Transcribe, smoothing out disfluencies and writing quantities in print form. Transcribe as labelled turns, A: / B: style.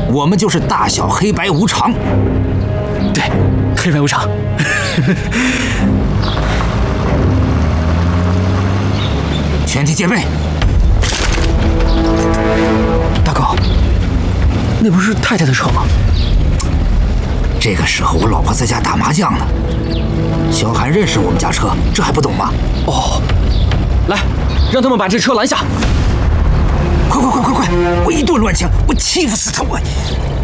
A: 我们就是大小黑白无常。
B: 对，黑白无常。
A: 全体戒备。
B: 大哥，那不是太太的车吗？
A: 这个时候我老婆在家打麻将呢。小韩认识我们家车，这还不懂吗？
B: 哦，来，让他们把这车拦下。
A: 快！我一顿乱枪，我欺负死他我！